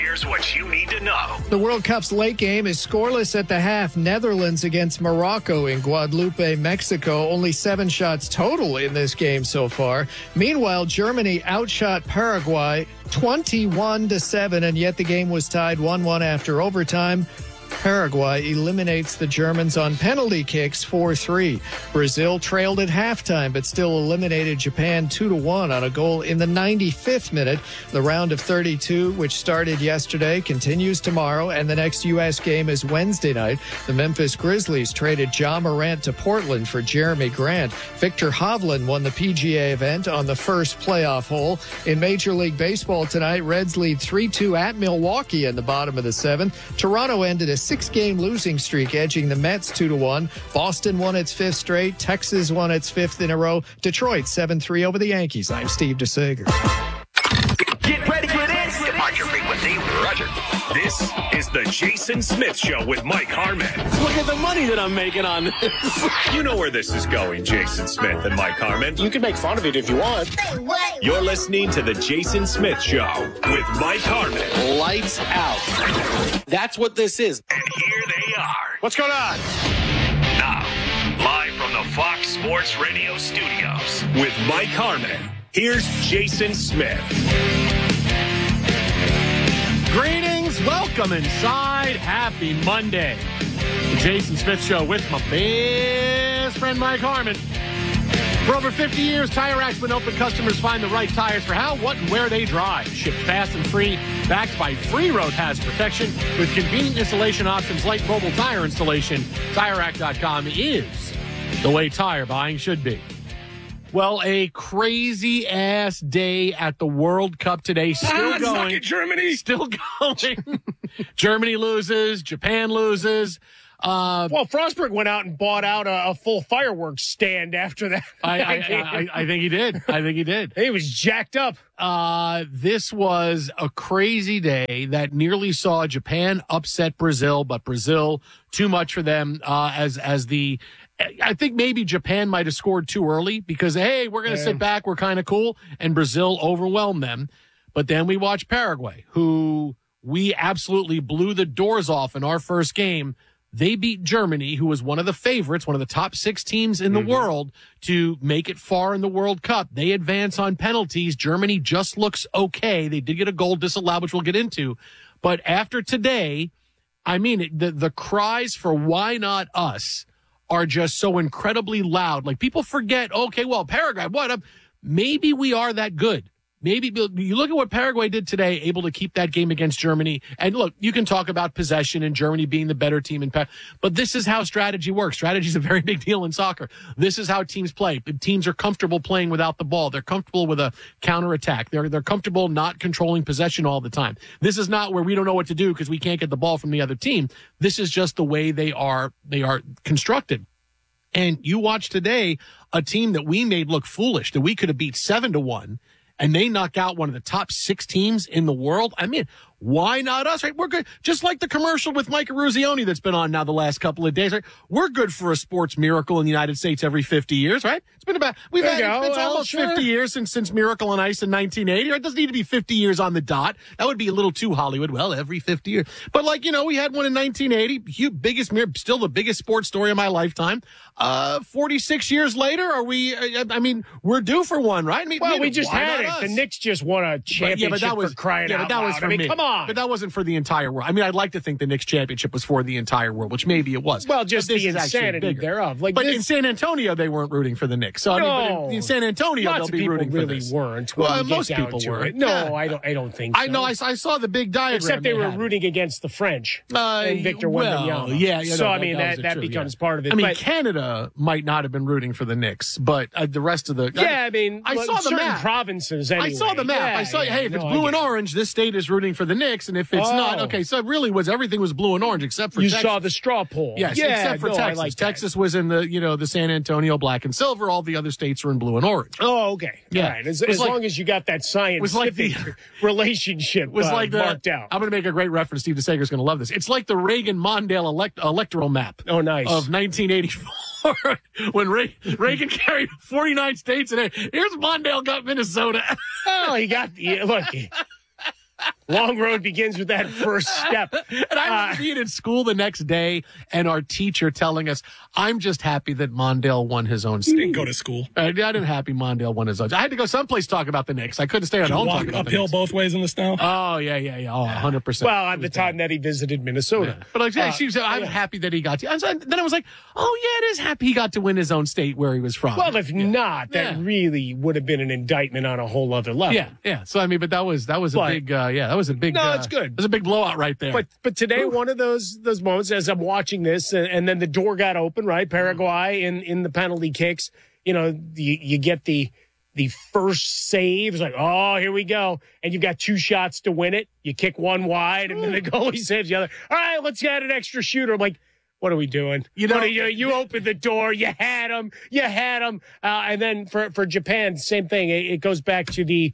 Here's what you need to know. The World Cup's late game is scoreless at the half. Netherlands against Morocco in Guadalupe, Mexico. Only 7 shots total in this game so far. Meanwhile, Germany outshot Paraguay 21-7, and yet the game was tied 1-1 after overtime. Paraguay eliminates the Germans on penalty kicks 4-3. Brazil trailed at halftime, but still eliminated Japan 2-1 on a goal in the 95th minute. The round of 32, which started yesterday, continues tomorrow, and the next U.S. game is Wednesday night. The Memphis Grizzlies traded Ja Morant to Portland for Jeremy Grant. Victor Hovland won the PGA event on the first playoff hole. In Major League Baseball tonight, Reds lead 3-2 at Milwaukee in the bottom of the 7th. Toronto ended a 6-game losing streak, edging the Mets 2-1. Boston won its 5th straight. Texas won its 5th in a row. Detroit 7-3 over the Yankees. I'm Steve DeSager. Get ready for this. On your frequency, Roger. This is the Jason Smith Show with Mike Harmon. Look at the money that I'm making on this. You know where this is going, Jason Smith and Mike Harmon. You can make fun of it if you want. You're listening to the Jason Smith Show with Mike Harmon. Lights out. That's what this is. And here they are. What's going on? Now, live from the Fox Sports Radio studios with Mike Harmon, here's Jason Smith. Greetings. Welcome inside. Happy Monday. The Jason Smith Show with my best friend Mike Harmon. For over 50 years, Tire Rack's been open. Customers find the right tires for how, what, and where they drive. Shipped fast and free, backed by free road hazard protection with convenient installation options like mobile tire installation. TireRack.com is the way tire buying should be. Well, a crazy-ass day at the World Cup today. Still going. Suck it, Germany. Still going. Germany loses. Japan loses. Well, Frostberg went out and bought out a full fireworks stand after that. I think he did. I think he did. He was jacked up. This was a crazy day that nearly saw Japan upset Brazil, but Brazil, too much for them, I think maybe Japan might have scored too early because, hey, we're going to sit back. We're kind of cool. And Brazil overwhelmed them. But then we watched Paraguay, who we absolutely blew the doors off in our first game. They beat Germany, who was one of the favorites, one of the top 6 teams in the world to make it far in the World Cup. They advance on penalties. Germany just looks okay. They did get a goal disallowed, which we'll get into. But after today, I mean, the cries for why not us are just so incredibly loud. Like, people forget, okay, well, Paraguay, what up? Maybe we are that good. Maybe you look at what Paraguay did today, able to keep that game against Germany. And look, you can talk about possession and Germany being the better team but this is how strategy works. Strategy is a very big deal in soccer. This is how teams play. Teams are comfortable playing without the ball. They're comfortable with a counterattack. They're comfortable not controlling possession all the time. This is not where we don't know what to do because we can't get the ball from the other team. This is just the way they are constructed. And you watch today a team that we made look foolish, that we could have beat 7-1. And they knock out one of the top 6 teams in the world. I mean, why not us, right? We're good. Just like the commercial with Mike Eruzione that's been on now the last couple of days, right? We're good for a sports miracle in the United States every 50 years, right? It's been about, it's almost 50 years since Miracle on Ice in 1980. Right? It doesn't need to be 50 years on the dot. That would be a little too Hollywood. Well, every 50 years. But we had one in 1980. Still the biggest sports story of my lifetime. 46 years later, we're due for one, right? We just had it. The Knicks just won a championship for crying out loud. Was for me. Come on. But that wasn't for the entire world. I'd like to think the Knicks championship was for the entire world, which maybe it was. Well, just the insanity thereof. But in San Antonio, they weren't rooting for the Knicks. So, but in San Antonio, they'll be rooting for this. Weren't. Well, most people were. No, I don't think so. I know. I saw the big diagram. Except they were rooting against the French and Victor Wembanyama. Yeah. So, that becomes part of it. Canada might not have been rooting for the Knicks, but the rest of the... I saw the map. Provinces, anyway. I saw the map. Hey, if it's blue and orange, this state is rooting for the Knicks, and if it's not, okay, so it really was, everything was blue and orange except for Texas. You saw the straw poll. Yes, except for Texas. Like Texas was in the San Antonio black and silver. All the other states were in blue and orange. Oh, okay. Yeah. All right. As long as you got that scientific relationship marked out. I'm going to make a great reference. Steve DeSager's going to love this. It's like the Reagan-Mondale electoral map. Oh, nice. Of 1984 when Reagan carried 49 states, and here's Mondale got Minnesota. Oh, he got look. Long road begins with that first step. And I remember being in school the next day and our teacher telling us, I'm just happy that Mondale won his own state. You didn't go to school. I didn't happy Mondale won his own. I had to go someplace to talk about the Knicks. I couldn't stay at home Walk talking about the uphill Knicks. both ways in the snow. Oh, yeah. Oh, 100%. Well, at the time that he visited Minnesota. Yeah. But she said, I'm happy that he got to. Then I was like, oh, yeah, it is happy he got to win his own state where he was from. Well, if not, that really would have been an indictment on a whole other level. Yeah. So, I mean, but that was a big, that was a big. No, it's good. It was a big blowout right there. But today, one of those moments as I'm watching this, and then the door got open, right? Paraguay in the penalty kicks. You know, you get the first save. It's like, oh, here we go. And you've got 2 shots to win it. You kick one wide, and then the goalie saves the other. All right, let's get an extra shooter. I'm like, what are we doing? You opened the door. You had him. And then for Japan, same thing. It goes back to the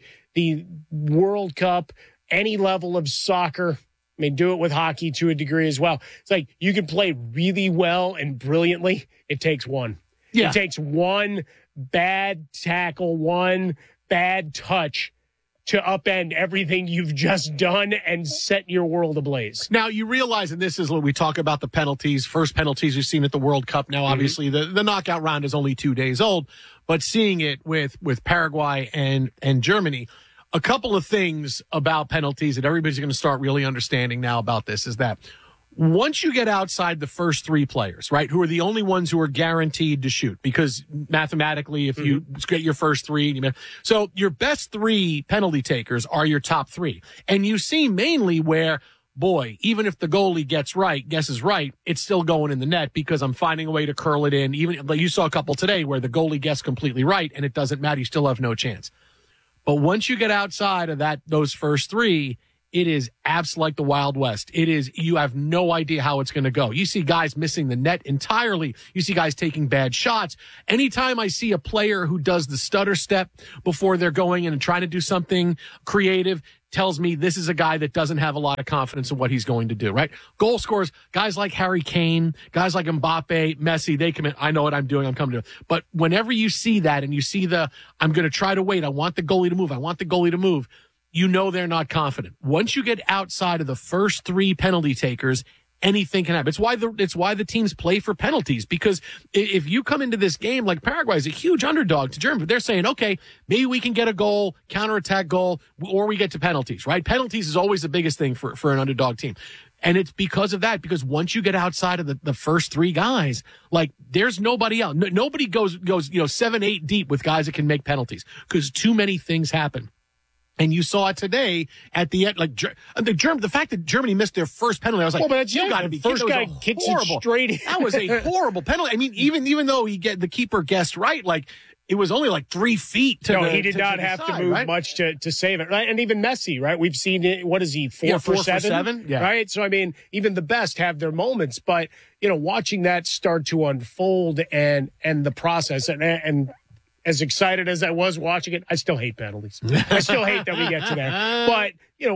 World Cup, any level of soccer. I mean, do it with hockey to a degree as well. It's like you can play really well and brilliantly. It takes one. Yeah. It takes one bad tackle, one bad touch to upend everything you've just done and set your world ablaze. Now, you realize, and this is when we talk about the penalties, first penalties we've seen at the World Cup. Now, obviously, the knockout round is only 2 days old, but seeing it with Paraguay and Germany, a couple of things about penalties that everybody's going to start really understanding now about this is that once you get outside the first 3 players, right, who are the only ones who are guaranteed to shoot, because mathematically, if you get your first 3, so your best 3 penalty takers are your top 3. And you see mainly where, boy, even if the goalie guesses right, it's still going in the net because I'm finding a way to curl it in. Even like you saw a couple today where the goalie guessed completely right and it doesn't matter. You still have no chance. But once you get outside of those first 3, it is absolutely like the Wild West. It is, you have no idea how it's going to go. You see guys missing the net entirely. You see guys taking bad shots. Anytime I see a player who does the stutter step before they're going in and trying to do something creative, tells me this is a guy that doesn't have a lot of confidence in what he's going to do, right? Goal scorers, guys like Harry Kane, guys like Mbappe, Messi, they commit, I know what I'm doing, I'm coming to it. But whenever you see that and you see I'm going to try to wait, I want the goalie to move, you know they're not confident. Once you get outside of the first 3 penalty takers, anything can happen. It's why the teams play for penalties, because if you come into this game, like Paraguay is a huge underdog to Germany, but they're saying, okay, maybe we can get a goal, counterattack goal, or we get to penalties, right? Penalties is always the biggest thing for an underdog team. And it's because of that, because once you get outside of the first 3 guys, like there's nobody else. Nobody goes 7-8 deep with guys that can make penalties because too many things happen. And you saw it today at the end, like the fact that Germany missed their first penalty. I was like, you got to be kidding. First guy kicks it straight in. That was a horrible penalty. I mean, even though the keeper guessed right, like it was only like 3 feet. He did not have to move much to save it, right? And even Messi, right? We've seen it. What is he? 4 for 7? Yeah. Right. So I mean, even the best have their moments, but watching that start to unfold and the process and. As excited as I was watching it, I still hate penalties. I still hate that we get to that. But,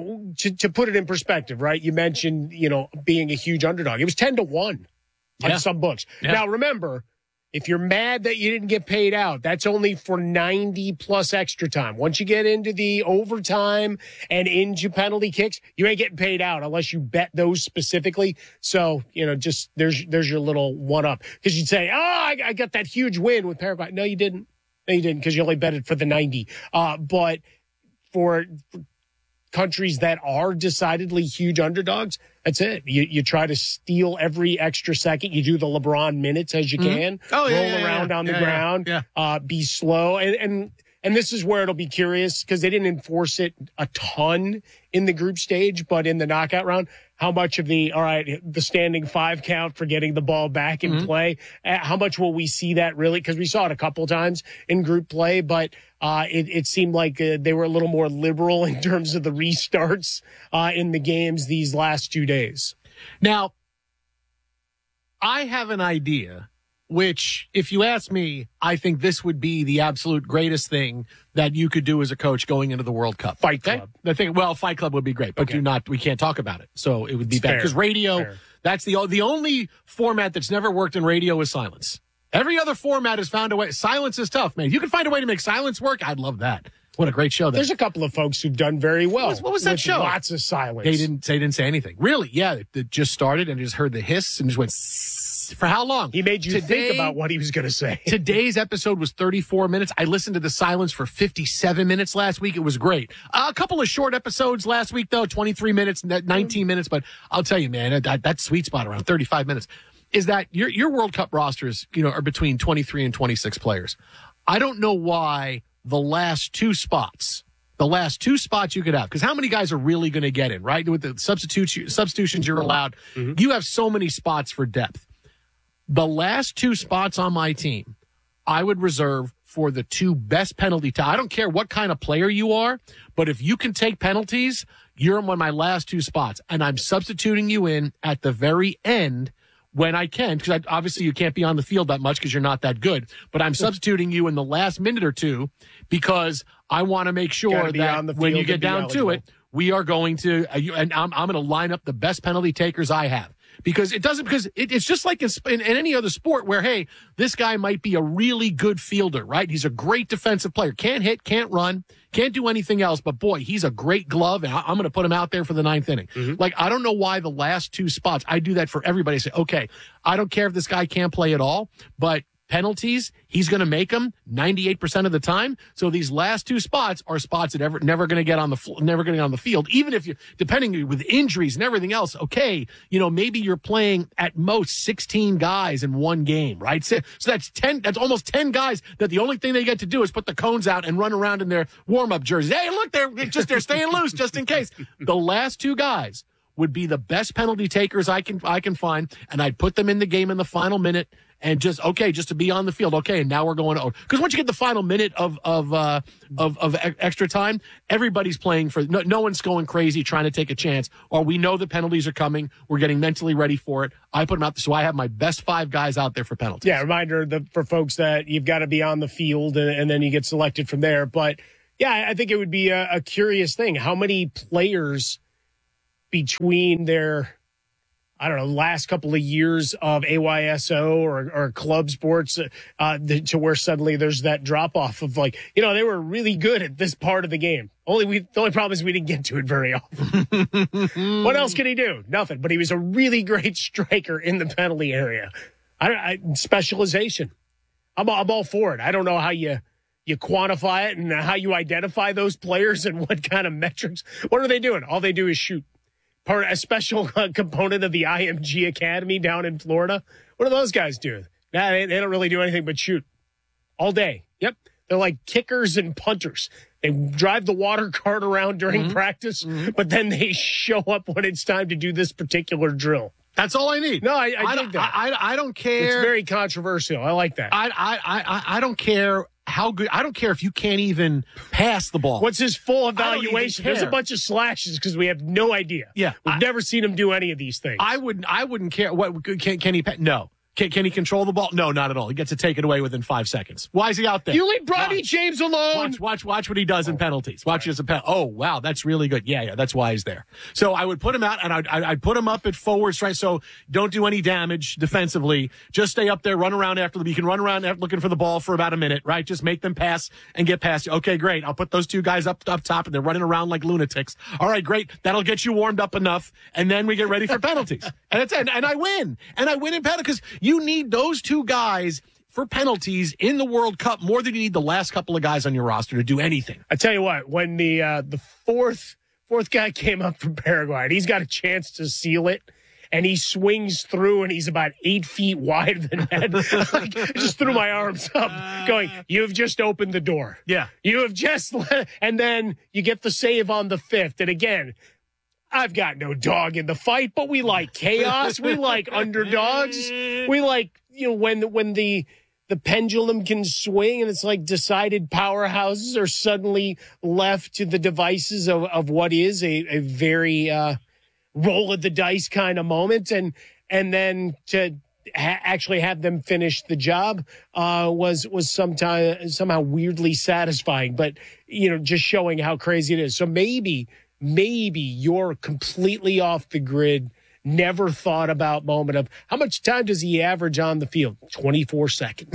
to put it in perspective, right? You mentioned, being a huge underdog. It was 10-1 on some books. Yeah. Now, remember, if you're mad that you didn't get paid out, that's only for 90 plus extra time. Once you get into the overtime and into penalty kicks, you ain't getting paid out unless you bet those specifically. So, just there's your little one up. Because you'd say, I got that huge win with Paraguay. No, you didn't. You didn't, because you only betted for the 90. But for countries that are decidedly huge underdogs, that's it. You try to steal every extra second. You do the LeBron minutes as you can. Roll around on the ground. Be slow. And this is where it'll be curious, because they didn't enforce it a ton in the group stage, but in the knockout round, how much of the standing 5 count for getting the ball back in play, how much will we see that really? Because we saw it a couple times in group play, but it seemed like they were a little more liberal in terms of the restarts in the games these last 2 days. Now, I have an idea, which, if you ask me, I think this would be the absolute greatest thing that you could do as a coach going into the World Cup. Fight Club. Fight Club would be great, but we can't talk about it. So it would be bad. Because radio, that's the only format that's never worked in radio is silence. Every other format has found a way. Silence is tough, man. You can find a way to make silence work. I'd love that. What a great show. There's a couple of folks who've done very well. What was that with show? Lots of silence. They didn't say anything. Really? Yeah. It just started and just heard the hiss and just went for how long? He made you think about what he was going to say. Today's episode was 34 minutes. I listened to the silence for 57 minutes last week. It was great. A couple of short episodes last week, though, 23 minutes, 19 minutes. But I'll tell you, man, that sweet spot around 35 minutes is that your World Cup rosters, are between 23 and 26 players. I don't know why the last two spots you could have, because how many guys are really going to get in, right? With the substitutions you're allowed, you have so many spots for depth. The last two spots on my team, I would reserve for the two best penalty. I don't care what kind of player you are, but if you can take penalties, you're in one of my last two spots. And I'm substituting you in at the very end when I can, because obviously you can't be on the field that much because you're not that good. But I'm substituting you in the last minute or two because I want to make sure that when you get down to it, we are going to, and I'm going to line up the best penalty takers I have. Because it's just like in any other sport where, hey, this guy might be a really good fielder, right? He's a great defensive player. Can't hit, can't run, can't do anything else. But, boy, he's a great glove, and I'm going to put him out there for the ninth inning. Like, I don't know why the last two spots, I do that for everybody. I say, okay, I don't care if this guy can't play at all, but penalties, he's going to make them 98% of the time. So these last two spots are spots that never going to get on the field. Even if you, depending with injuries and everything else, okay, maybe you're playing at most 16 guys in one game, right? So that's 10. That's almost 10 guys that the only thing they get to do is put the cones out and run around in their warm-up jerseys. Hey, look, they're staying loose just in case. The last two guys would be the best penalty takers I can find, and I'd put them in the game in the final minute. And just to be on the field. Okay, and now we're going over. Because once you get the final minute of extra time, everybody's playing for. No one's going crazy trying to take a chance. Or we know the penalties are coming. We're getting mentally ready for it. I put them out there, so I have my best 5 guys out there for penalties. Yeah, reminder for folks that you've got to be on the field, and then you get selected from there. But yeah, I think it would be a curious thing. How many players between their last couple of years of AYSO or club sports to where suddenly there's that drop off of they were really good at this part of the game. The only problem is we didn't get to it very often. What else can he do? Nothing. But he was a really great striker in the penalty area. Specialization. I'm all for it. I don't know how you quantify it and how you identify those players and what kind of metrics. What are they doing? All they do is shoot. A special component of the IMG Academy down in Florida. What do those guys do? Nah, they don't really do anything but shoot all day. Yep. They're like kickers and punters. They drive the water cart around during practice, but then they show up when it's time to do this particular drill. That's all I need. No, I dig that. I don't care. It's very controversial. I like that. I don't care how good. I don't care if you can't even pass the ball. What's his full evaluation? There's a bunch of slashes because we have no idea. Yeah, we've never seen him do any of these things. I wouldn't care. What can he? No. Can he control the ball? No, not at all. He gets to take it away within 5 seconds. Why is he out there? You leave Bronny James alone. Watch what he does in penalties. Watch as a penalty. Oh, wow, that's really good. Yeah, that's why he's there. So I would put him out, and I'd put him up at forward strike. So don't do any damage defensively. Just stay up there, run around after you can run around looking for the ball for about a minute, right? Just make them pass and get past you. Okay, great. I'll put those two guys up top, and they're running around like lunatics. All right, great. That'll get you warmed up enough, and then we get ready for penalties. And I win. And I win in penalties because you need those two guys for penalties in the World Cup more than you need the last couple of guys on your roster to do anything. I tell you what, when the fourth guy came up from Paraguay, and he's got a chance to seal it, and he swings through, and he's about 8 feet wide of the net. I just threw my arms up, going, "You've just opened the door. Yeah, you have just," and then you get the save on the 5th, and again. I've got no dog in the fight, but we like chaos. We like underdogs. We like, when the pendulum can swing and it's like decided powerhouses are suddenly left to the devices of what is a very roll of the dice kind of moment. And then to actually have them finish the job was somehow weirdly satisfying, but, just showing how crazy it is. So maybe you're completely off the grid never thought about moment of how much time does he average on the field? 24 seconds.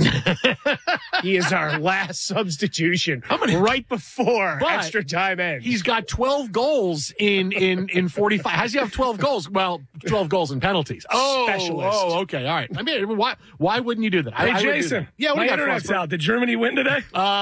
He is our last substitution right before extra time ends. He's got 12 goals in 45. How does he have 12 goals? Well, 12 goals in penalties. Specialist. Oh, okay. All right. I mean, why wouldn't you do that? Hey, I Jason. Yeah, my internet's out. Did Germany win today?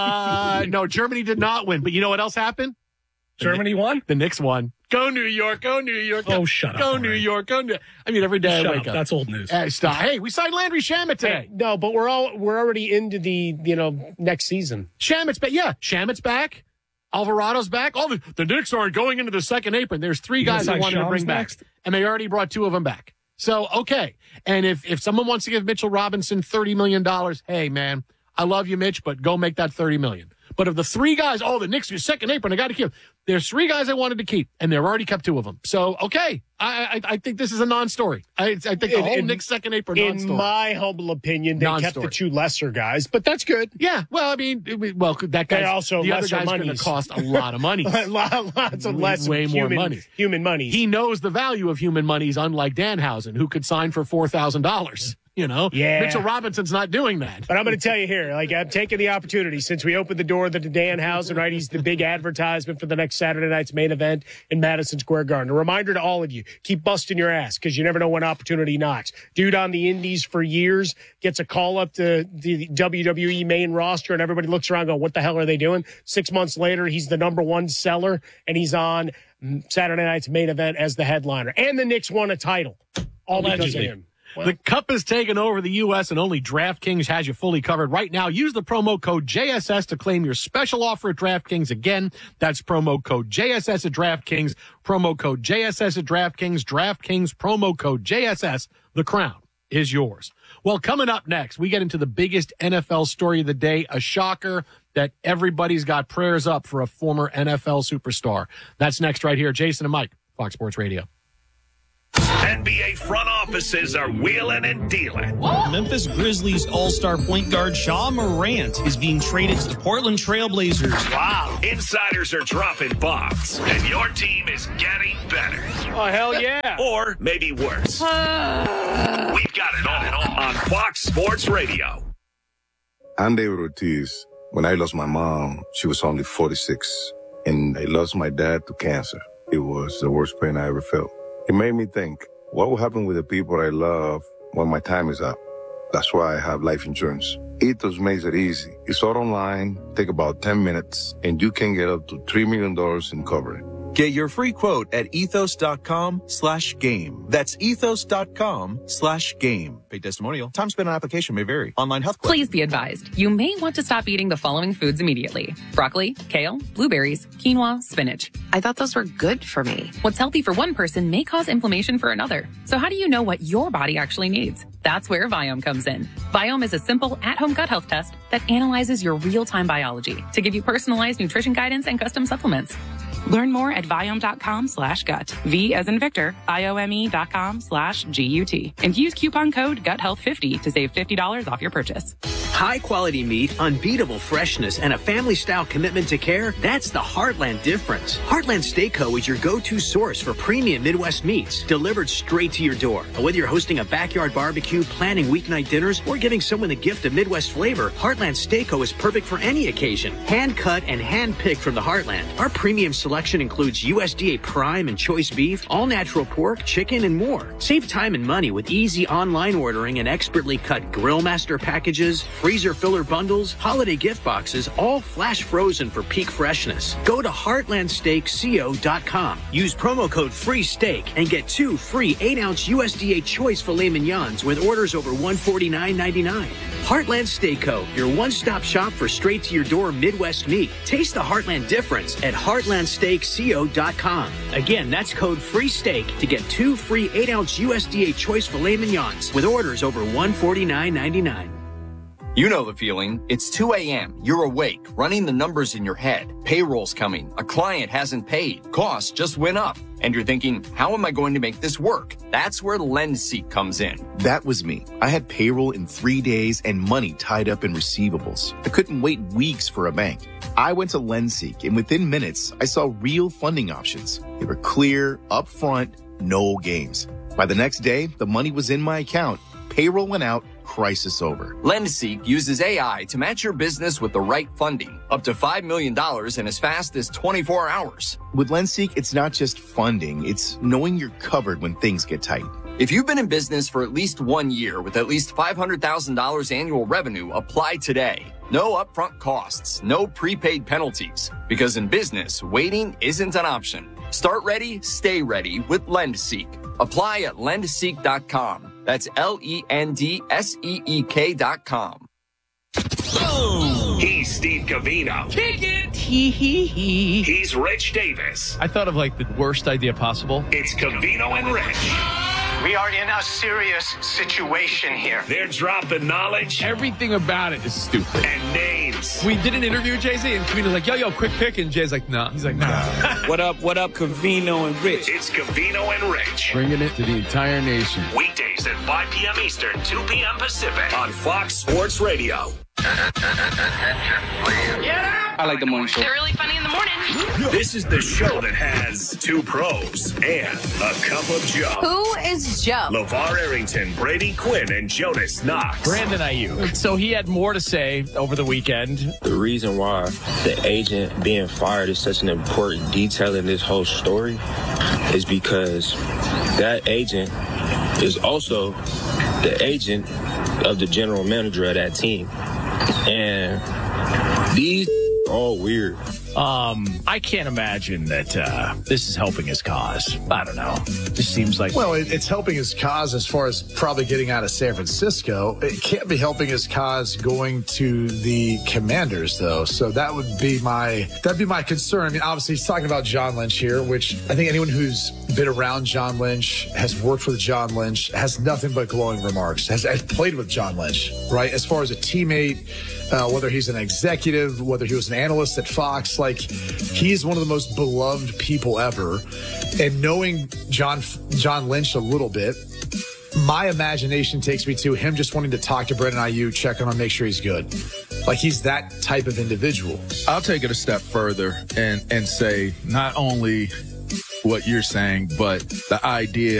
No, Germany did not win. But you know what else happened? Germany won? The Knicks won. Go New York. Go New York. Oh, shut up. Go New York. Go New I mean, every day I wake up. That's old news. Stop. Hey, we signed Landry Shamet today. Hey, no, but we're already into the, next season. Shamet's back. Yeah, Shamet's back. Alvarado's back. All the Knicks aren't going into the second apron. There's 3 guys I wanted to bring back, and they already brought 2 of them back. So, okay. And if someone wants to give Mitchell Robinson $30 million, hey, man, I love you, Mitch, but go make that $30 million. But of the 3 guys, the Knicks are second apron, I got to keep. There's 3 guys I wanted to keep, and they've already kept 2 of them. So, okay, I think this is a non-story. I think the whole Knicks second apron non-story. In my humble opinion, they kept the 2 lesser guys, but that's good. Yeah, well, I mean, that guy also the other guy's going to cost a lot of money. Lots of less way more money. Human money. He knows the value of human monies, unlike Danhausen, who could sign for $4,000. Yeah. Mitchell Robinson's not doing that. But I'm going to tell you here, I'm taking the opportunity since we opened the door to Danhausen, right? He's the big advertisement for the next Saturday night's main event in Madison Square Garden. A reminder to all of you, keep busting your ass because you never know when opportunity knocks. Dude on the indies for years gets a call up to the WWE main roster and everybody looks around and go, what the hell are they doing? 6 months later, he's the number 1 seller and he's on Saturday night's main event as the headliner. And the Knicks won a title. All because of him. Well, the Cup has taken over the U.S. and only DraftKings has you fully covered. Right now, use the promo code JSS to claim your special offer at DraftKings. Again, that's promo code JSS at DraftKings. Promo code JSS at DraftKings. DraftKings promo code JSS. The crown is yours. Well, coming up next, we get into the biggest NFL story of the day, a shocker that everybody's got prayers up for a former NFL superstar. That's next right here. Jason and Mike, Fox Sports Radio. NBA front offices are wheeling and dealing. Memphis Grizzlies all-star point guard Ja Morant is being traded to the Portland Trail Blazers. Wow. Insiders are dropping bombs, and your team is getting better. Oh, hell yeah. Or maybe worse. We've got it all on Fox Sports Radio. I'm David Ortiz. When I lost my mom, she was only 46, and I lost my dad to cancer. It was the worst pain I ever felt. It made me think, what will happen with the people I love when my time is up? That's why I have life insurance. Ethos makes it easy. It's all online, take about 10 minutes, and you can get up to $3 million in coverage. Get your free quote at ethos.com/game. That's ethos.com/game. Paid testimonial. Time spent on application may vary. Online health question. Please be advised, you may want to stop eating the following foods immediately. Broccoli, kale, blueberries, quinoa, spinach. I thought those were good for me. What's healthy for one person may cause inflammation for another. So how do you know what your body actually needs? That's where Viome comes in. Viome is a simple at-home gut health test that analyzes your real-time biology to give you personalized nutrition guidance and custom supplements. Learn more at Viome.com/gut. V as in Victor, IOME.com/GUT. And use coupon code GUTHEALTH50 to save $50 off your purchase. High quality meat, unbeatable freshness, and a family style commitment to care. That's the Heartland difference. Heartland Steak Co. is your go-to source for premium Midwest meats delivered straight to your door. And whether you're hosting a backyard barbecue, planning weeknight dinners, or giving someone the gift of Midwest flavor, Heartland Steak Co. is perfect for any occasion. Hand cut and hand picked from the Heartland. Our premium selection includes USDA prime and choice beef, all natural pork, chicken, and more. Save time and money with easy online ordering and expertly cut grill master packages, freezer filler bundles, holiday gift boxes, all flash frozen for peak freshness. Go to heartlandsteakco.com. Use promo code FREESTEAK and get 2 free 8-ounce USDA choice filet mignons with orders over $149.99. Heartland Steak Co., your one-stop shop for straight-to-your-door Midwest meat. Taste the Heartland difference at heartlandsteakco.com. Again, that's code FREESTEAK to get 2 free 8-ounce USDA choice filet mignons with orders over $149.99. You know the feeling. It's 2 a.m. You're awake, running the numbers in your head. Payroll's coming. A client hasn't paid. Costs just went up. And you're thinking, how am I going to make this work? That's where LendSeek comes in. That was me. I had payroll in 3 days and money tied up in receivables. I couldn't wait weeks for a bank. I went to LendSeek, and within minutes, I saw real funding options. They were clear, upfront, no games. By the next day, the money was in my account. Payroll went out. Crisis over. LendSeek uses AI to match your business with the right funding, up to $5 million in as fast as 24 hours. With LendSeek, it's not just funding, it's knowing you're covered when things get tight. If you've been in business for at least 1 year with at least $500,000 annual revenue, apply today. No upfront costs, no prepaid penalties, because in business, waiting isn't an option. Start ready, stay ready with LendSeek. Apply at lendseek.com. That's LENDSEEK.com. He's Steve Covino. Kick it! Hee. He's Rich Davis. I thought of like the worst idea possible. It's Covino and Rich. We are in a serious situation here. They're dropping knowledge. Everything about it is stupid. And names. We did an interview with Jay-Z, and Covino's like, yo, quick pick. And Jay's like, nah. He's like, nah. What up, Covino and Rich? It's Covino and Rich. Bringing it to the entire nation. Weekdays at 5 p.m. Eastern, 2 p.m. Pacific on Fox Sports Radio. I like the morning show. They're really funny in the morning. This is the show that has 2 pros and a cup of Joe. Who is Joe? LeVar Arrington, Brady Quinn, and Jonas Knox. Brandon Ayuk. So he had more to say over the weekend. The reason why the agent being fired is such an important detail in this whole story is because that agent is also the agent of the general manager of that team. And these all weird. I can't imagine that this is helping his cause. I don't know. This seems like... Well, it's helping his cause as far as probably getting out of San Francisco. It can't be helping his cause going to the Commanders, though. So that'd be my concern. I mean, obviously, he's talking about John Lynch here, which I think anyone who's been around John Lynch, has worked with John Lynch, has nothing but glowing remarks, has played with John Lynch, right? As far as a teammate, whether he's an executive, whether he was an analyst at Fox, like he's one of the most beloved people ever. And knowing John Lynch a little bit, my imagination takes me to him just wanting to talk to Brandon Ayuk, check on him, make sure he's good. Like he's that type of individual. I'll take it a step further and say not only what you're saying, but the idea